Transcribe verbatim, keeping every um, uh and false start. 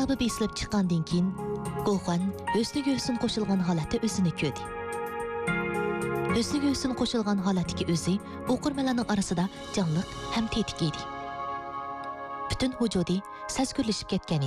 kitobi besilib chiqqandan keyin Gulxan Husniga Husn qo'shilgan holatda o'zini ko'rdi. Husniga Husn qo'shilgan holatdagi o'zi o'qirmanlarning orasida jonliq ham tetik edi. Butun vujudi sazgurlashib ketgan